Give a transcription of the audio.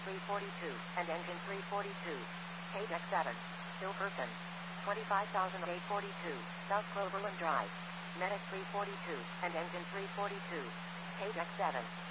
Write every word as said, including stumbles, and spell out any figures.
three forty-two, and engine three forty-two. Page X seven. Silverton. twenty-five thousand eight hundred forty-two, South Cloverland Drive. Medic three forty-two, and engine three forty-two. Page X seven.